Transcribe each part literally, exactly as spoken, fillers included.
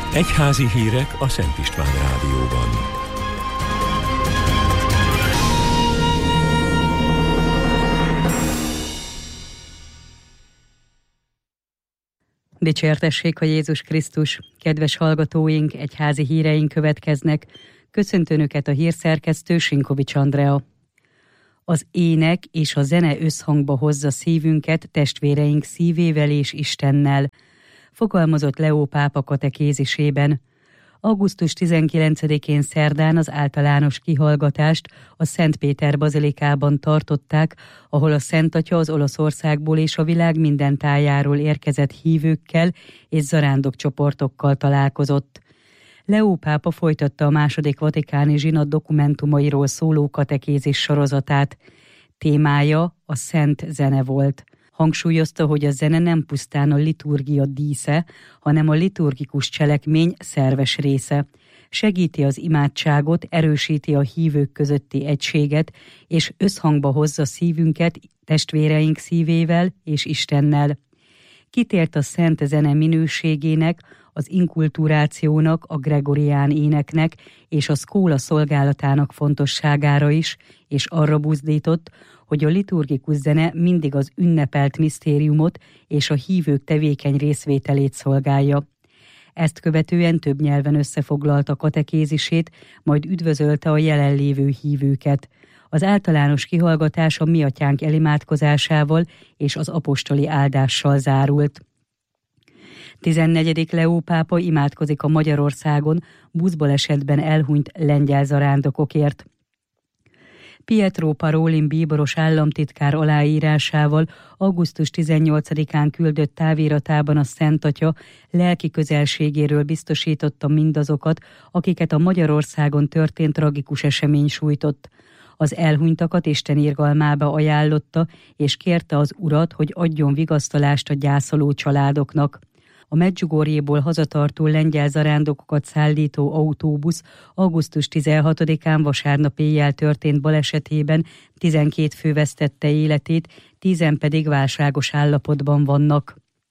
Egyházi hírek a Szent István Rádióban. Dicsértessék a Jézus Krisztus! Kedves hallgatóink, egyházi híreink következnek. Köszöntő Önöket a hírszerkesztő Sinkovics Andrea. Az ének és a zene összhangba hozza szívünket testvéreink szívével és Istennel, fogalmazott Leó pápa katekézisében. augusztus tizenkilencedikén szerdán az általános kihallgatást a Szent Péter bazilikában tartották, ahol a Szent Atya az Olaszországból és a világ minden tájáról érkezett hívőkkel és zarándokcsoportokkal találkozott. Leó pápa folytatta a második vatikáni zsinat dokumentumairól szóló katekézis sorozatát. Témája a szent zene volt. Hangsúlyozta, hogy a zene nem pusztán a liturgia dísze, hanem a liturgikus cselekmény szerves része. Segíti az imádságot, erősíti a hívők közötti egységet, és összhangba hozza szívünket testvéreink szívével és Istennel. Kitért a szent zene minőségének, az inkulturációnak, a gregorián éneknek és a szkóla szolgálatának fontosságára is, és arra buzdított, hogy a liturgikus zene mindig az ünnepelt misztériumot és a hívők tevékeny részvételét szolgálja. Ezt követően több nyelven összefoglalta katekézisét, majd üdvözölte a jelenlévő hívőket. Az általános kihallgatás a Mi Atyánk elimádkozásával és az apostoli áldással zárult. tizennegyedik Leó pápa imádkozik a Magyarországon buszbalesetben elhunyt lengyel zarándokokért. Pietro Parolin bíboros államtitkár aláírásával augusztus tizennyolcadikán küldött táviratában a Szent Atya lelki közelségéről biztosította mindazokat, akiket a Magyarországon történt tragikus esemény sújtott. Az elhunytakat Isten irgalmába ajánlotta, és kérte az Urat, hogy adjon vigasztalást a gyászoló családoknak. A Medjugorjéból hazatartó lengyel zarándokokat szállító autóbusz augusztus tizenhatodikán vasárnap éjjel történt balesetében tizenkét fő vesztette életét, tízen pedig válságos állapotban vannak.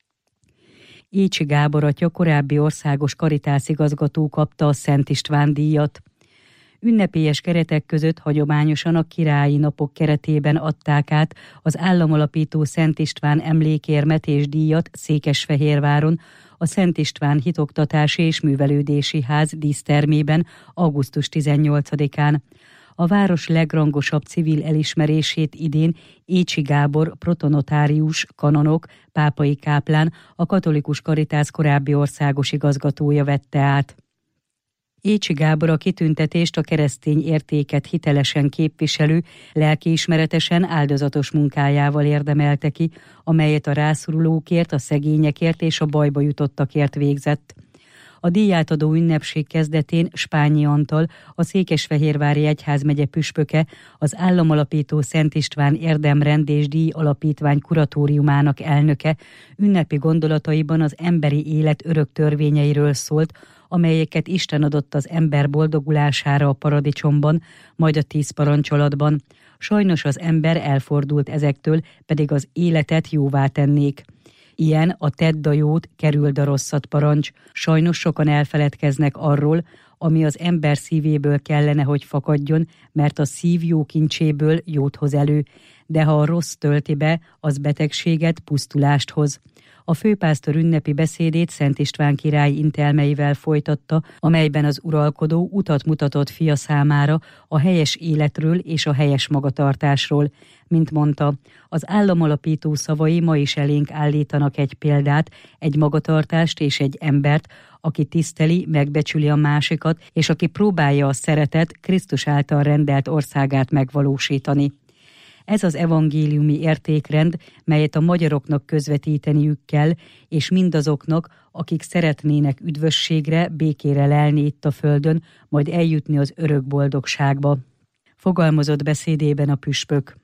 Écsi Gábor atya, korábbi országos Caritas igazgató kapta a Szent István díjat. Ünnepélyes keretek között hagyományosan a királyi napok keretében adták át az államalapító Szent István emlékérmet és díjat Székesfehérváron, a Szent István Hitoktatási és Művelődési Ház dísztermében augusztus tizennyolcadikán. A város legrangosabb civil elismerését idén Écsi Gábor protonotárius, kanonok, pápai káplán, a katolikus Caritas korábbi országos igazgatója vette át. Écsi Gábor a kitüntetést a keresztény értéket hitelesen képviselő, lelkiismeretesen áldozatos munkájával érdemelte ki, amelyet a rászorulókért, a szegényekért és a bajba jutottakért végzett. A díjátadó ünnepség kezdetén Spányi Antal, a Székesfehérvári Egyházmegye püspöke, az államalapító Szent István Érdemrend és Díj Alapítvány kuratóriumának elnöke ünnepi gondolataiban az emberi élet örök törvényeiről szólt, amelyeket Isten adott az ember boldogulására a paradicsomban, majd a tíz parancsolatban. Sajnos az ember elfordult ezektől, pedig az életet jóvá tennék. Ilyen a tedd a jót, kerüld a rosszat parancs. Sajnos sokan elfeledkeznek arról, ami az ember szívéből kellene, hogy fakadjon, mert a szív jó kincséből jót hoz elő, de ha a rossz tölti be, az betegséget, pusztulást hoz. A főpásztor ünnepi beszédét Szent István király intelmeivel folytatta, amelyben az uralkodó utat mutatott fia számára a helyes életről és a helyes magatartásról. Mint mondta, az államalapító szavai ma is elénk állítanak egy példát, egy magatartást és egy embert, aki tiszteli, megbecsüli a másikat, és aki próbálja a szeretet Krisztus által rendelt országát megvalósítani. Ez az evangéliumi értékrend, melyet a magyaroknak közvetíteniük kell, és mindazoknak, akik szeretnének üdvösségre, békére lelni itt a földön, majd eljutni az örök boldogságba. Fogalmazott beszédében a püspök.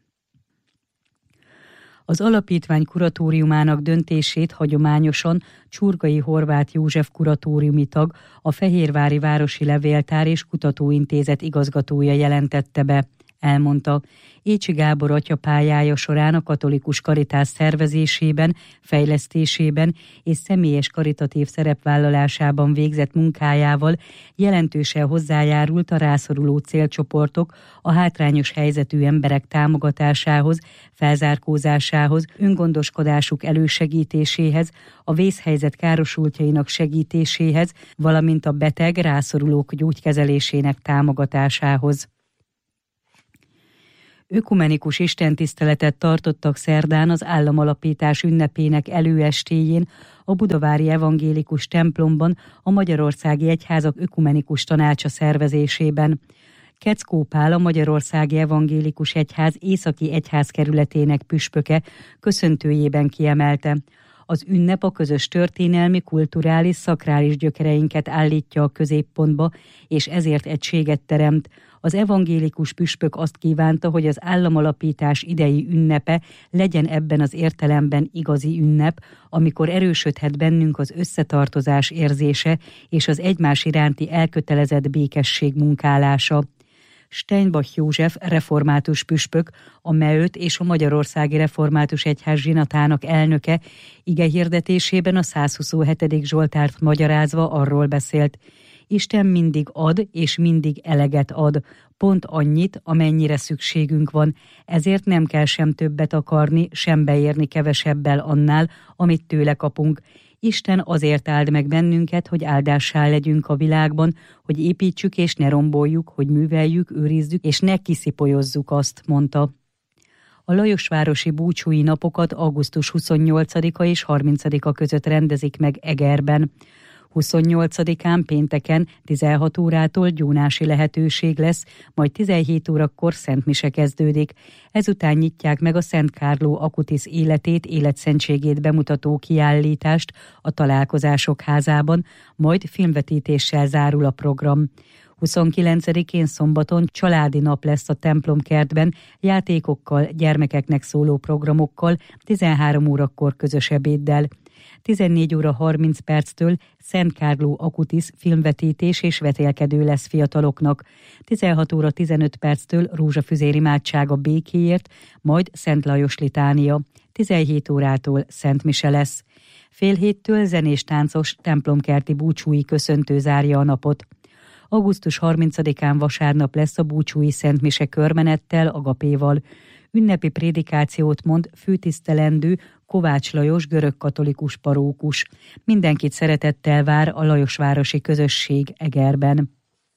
Az alapítvány kuratóriumának döntését hagyományosan Csurgai Horváth József kuratóriumi tag, a Fehérvári Városi Levéltár és Kutatóintézet igazgatója jelentette be. elmondta. Écsi Gábor atya pályája során a katolikus karitás szervezésében, fejlesztésében és személyes karitatív szerepvállalásában végzett munkájával jelentősen hozzájárult a rászoruló célcsoportok, a hátrányos helyzetű emberek támogatásához, felzárkózásához, öngondoskodásuk elősegítéséhez, a vészhelyzet károsultjainak segítéséhez, valamint a beteg, rászorulók gyógykezelésének támogatásához. Ökumenikus istentiszteletet tartottak szerdán az államalapítás ünnepének előestéjén a budavári evangélikus templomban a Magyarországi Egyházak Ökumenikus Tanácsa szervezésében. Keckó Pál, a Magyarországi Evangélikus Egyház északi egyházkerületének püspöke köszöntőjében kiemelte: az ünnep a közös történelmi, kulturális, szakrális gyökereinket állítja a középpontba, és ezért egységet teremt. Az evangélikus püspök azt kívánta, hogy az államalapítás idei ünnepe legyen ebben az értelemben igazi ünnep, amikor erősödhet bennünk az összetartozás érzése és az egymás iránti elkötelezett békesség munkálása. Steinbach József református püspök, a MEÖT és a Magyarországi Református Egyház zsinatának elnöke ige hirdetésében a százhuszonhetedik Zsoltárt magyarázva arról beszélt: Isten mindig ad és mindig eleget ad, pont annyit, amennyire szükségünk van, ezért nem kell sem többet akarni, sem beérni kevesebbel annál, amit tőle kapunk. Isten azért áld meg bennünket, hogy áldássá legyünk a világban, hogy építsük és ne romboljuk, hogy műveljük, őrizzük és ne kiszipolyozzuk azt, mondta. A Lajosvárosi búcsúi napokat augusztus huszonnyolcadika és harmincadika között rendezik meg Egerben. huszonnyolcadikán pénteken tizenhat órától gyónási lehetőség lesz, majd tizenhét órakor szentmise kezdődik. Ezután nyitják meg a Szent Kárló Acutis életét, életszentségét bemutató kiállítást a Találkozások házában, majd filmvetítéssel zárul a program. huszonkilencedikén szombaton családi nap lesz a templomkertben, játékokkal, gyermekeknek szóló programokkal, tizenhárom órakor közös ebéddel. tizennégy óra harminc perctől Szent Kárló Acutis filmvetítés és vetélkedő lesz fiataloknak. tizenhat óra tizenöt perctől rózsafüzér imádság a békéért, majd Szent Lajos litánia. tizenhét órától Szent Mise lesz. Fél héttől zenés táncos templomkerti búcsúi köszöntő zárja a napot. augusztus harmincadikán vasárnap lesz a búcsúi Szent Mise körmenettel, agapéval. Ünnepi prédikációt mond főtisztelendő Kovács Lajos görögkatolikus parókus. Mindenkit szeretettel vár a Lajosvárosi közösség Egerben.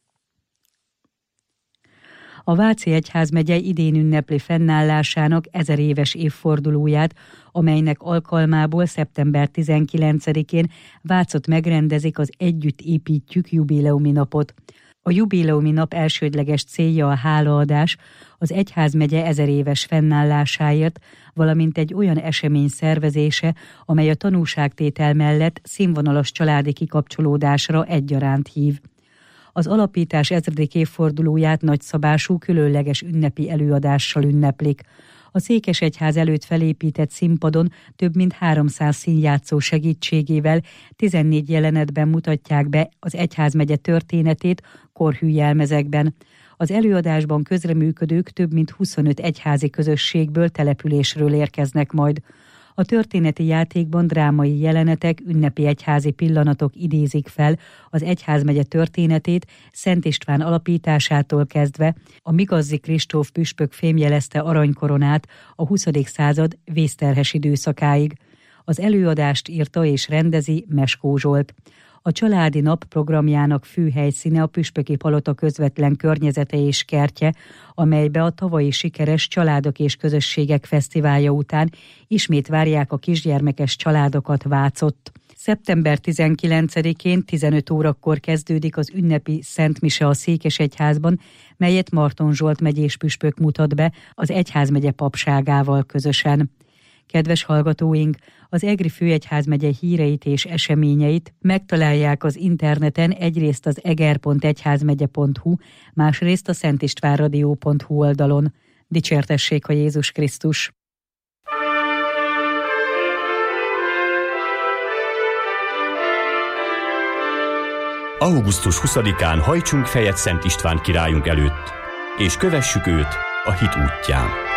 A Váci Egyházmegye idén ünnepli fennállásának ezer éves évfordulóját, amelynek alkalmából szeptember tizenkilencedikén Vácot megrendezik az Együtt építjük jubileumi napot. A jubileumi nap elsődleges célja a hálaadás az egyházmegye ezer éves fennállásáért, valamint egy olyan esemény szervezése, amely a tanúságtétel mellett színvonalas családi kikapcsolódásra egyaránt hív. Az alapítás ezredik évfordulóját nagyszabású, különleges ünnepi előadással ünneplik. A Székesegyház előtt felépített színpadon több mint háromszáz színjátszó segítségével tizennégy jelenetben mutatják be az egyházmegye történetét korhű jelmezekben. Az előadásban közreműködők több mint huszonöt egyházi közösségből, településről érkeznek majd. A történeti játékban drámai jelenetek, ünnepi egyházi pillanatok idézik fel az egyházmegye történetét Szent István alapításától kezdve, a Migazzi Kristóf püspök fémjelezte aranykoronát a huszadik század vészterhes időszakáig. Az előadást írta és rendezi Meskó Zsolt. A családi nap programjának fő helyszíne a Püspöki Palota közvetlen környezete és kertje, amelybe a tavalyi sikeres Családok és Közösségek Fesztiválja után ismét várják a kisgyermekes családokat Vácott. szeptember tizenkilencedikén tizenöt órakor kezdődik az ünnepi Szent Mise a Székesegyházban, melyet Marton Zsolt megyés püspök mutat be az egyházmegye papságával közösen. Kedves hallgatóink, az Egri Főegyházmegye híreit és eseményeit megtalálják az interneten egyrészt az eger pont egyházmegye pont hu, másrészt a szentistvánradio pont hu oldalon. Dicsértessék a Jézus Krisztus! augusztus huszadikán hajtsunk fejet Szent István királyunk előtt, és kövessük őt a hit útján.